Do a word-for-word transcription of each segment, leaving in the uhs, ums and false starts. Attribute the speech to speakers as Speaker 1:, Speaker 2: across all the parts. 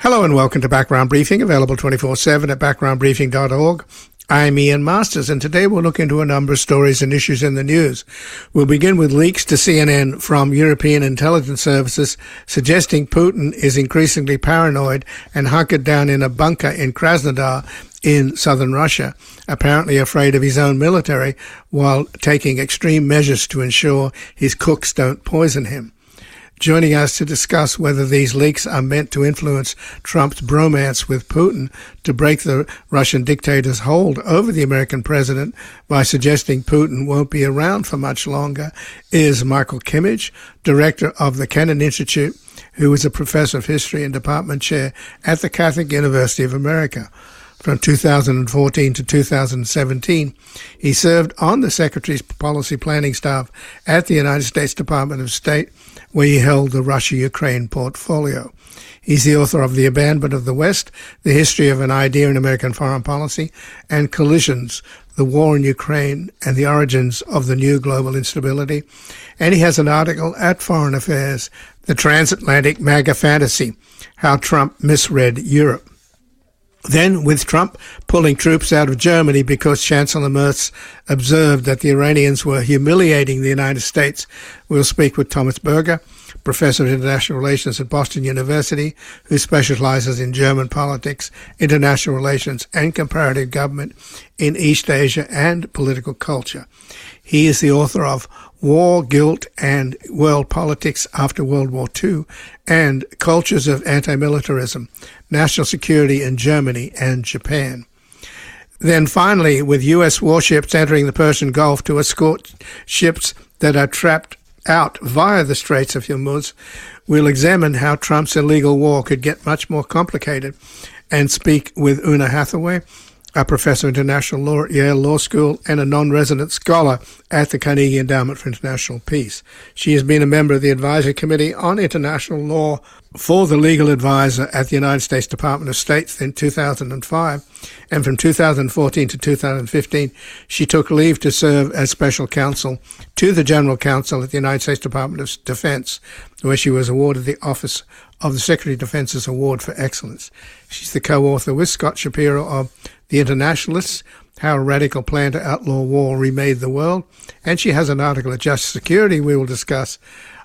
Speaker 1: Hello and welcome to Background Briefing, available twenty-four seven at background briefing dot org. I'm Ian Masters, and today we'll look into a number of stories and issues in the news. We'll begin with leaks to C N N from European intelligence services suggesting Putin is increasingly paranoid and hunkered down in a bunker in Krasnodar in southern Russia, apparently afraid of his own military, while taking extreme measures to ensure his cooks don't poison him. Joining us to discuss whether these leaks are meant to influence Trump's bromance with Putin to break the Russian dictator's hold over the American president by suggesting Putin won't be around for much longer is Michael Kimmage, director of the Kennan Institute, who is a professor of history and department chair at the Catholic University of America. From two thousand fourteen to two thousand seventeen, he served on the Secretary's policy planning staff at the United States Department of State, where he held the Russia-Ukraine portfolio. He's the author of The Abandonment of the West, The History of an Idea in American Foreign Policy, and Collisions, The War in Ukraine and the Origins of the New Global Instability. And he has an article at Foreign Affairs, The Transatlantic MAGA Fantasy, How Trump Misread Europe. Then, with Trump pulling troops out of Germany because Chancellor Merz observed that the Iranians were humiliating the United States, we'll speak with Thomas Berger, professor of international relations at Boston University, who specializes in German politics, international relations, and comparative government in East Asia and political culture. He is the author of War, Guilt, and World Politics After World War Two and Cultures of Anti-Militarism, National Security in Germany and Japan. Then finally, with U S warships entering the Persian Gulf to escort ships that are trapped out via the Straits of Hormuz, we'll examine how Trump's illegal war could get much more complicated and speak with Una Hathaway, a professor of international law at Yale Law School and a non-resident scholar at the Carnegie Endowment for International Peace. She has been a member of the Advisory Committee on International Law for the legal advisor at the United States Department of State since two thousand five, and from two thousand fourteen to two thousand fifteen, she took leave to serve as special counsel to the General Counsel at the United States Department of Defense, where she was awarded the Office of the Secretary of Defense's Award for Excellence. She's the co-author with Scott Shapiro of The Internationalists, How a Radical Plan to Outlaw War Remade the World, and she has an article at Just Security we will discuss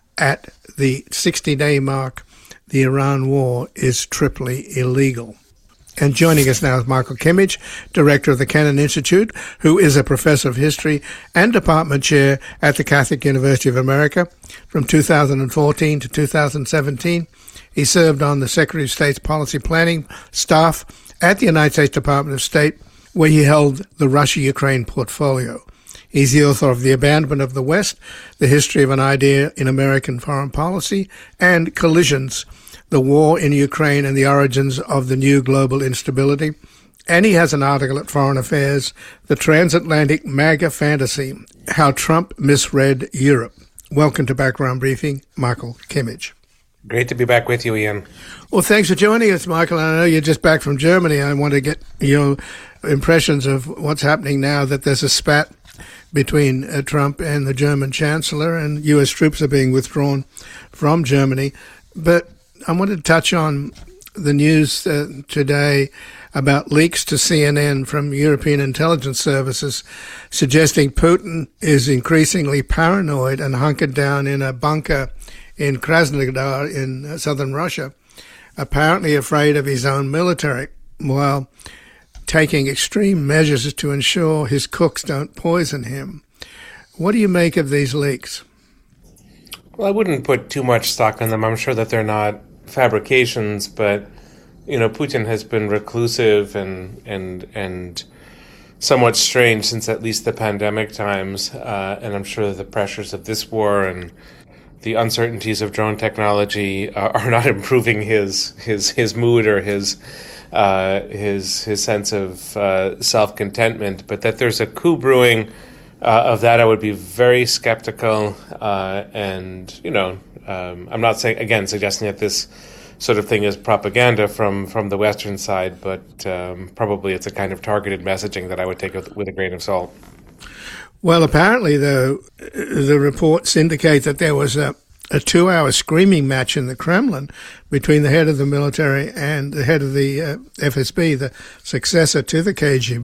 Speaker 1: at the sixty-day mark, The Iran War is Triply Illegal. And joining us now is Michael Kimmage, director of the Kennan Institute, who is a professor of history and department chair at the Catholic University of America. From two thousand fourteen to two thousand seventeen, he served on the Secretary of State's policy planning staff at the United States Department of State, where he held the Russia-Ukraine portfolio. He's the author of The Abandonment of the West, The History of an Idea in American Foreign Policy, and Collisions, The War in Ukraine and the Origins of the New Global Instability. And he has an article at Foreign Affairs, The Transatlantic MAGA Fantasy, How Trump Misread Europe. Welcome to Background Briefing, Michael Kimmage.
Speaker 2: Great to be back with you, Ian.
Speaker 1: Well, thanks for joining us, Michael. I know you're just back from Germany. I want to get your impressions of what's happening now that there's a spat between uh, Trump and the German Chancellor, and U S troops are being withdrawn from Germany. But I wanted to touch on the news uh, today about leaks to C N N from European intelligence services suggesting Putin is increasingly paranoid and hunkered down in a bunker in Krasnodar in southern Russia, apparently afraid of his own military, while taking extreme measures to ensure his cooks don't poison him. What do you make of these leaks?
Speaker 2: Well, I wouldn't put too much stock in them. I'm sure that they're not fabrications, but, you know, Putin has been reclusive and and and somewhat strange since at least the pandemic times, uh, and I'm sure that the pressures of this war and the uncertainties of drone technology uh, are not improving his his his mood or his uh, his his sense of uh, self-contentment. But that there's a coup brewing, uh, of that I would be very skeptical. Uh, and you know, um, I'm not saying again suggesting that this sort of thing is propaganda from from the Western side, but um, probably it's a kind of targeted messaging that I would take with, with a grain of salt.
Speaker 1: Well, apparently, the the reports indicate that there was a, a two-hour screaming match in the Kremlin between the head of the military and the head of the uh, F S B, the successor to the K G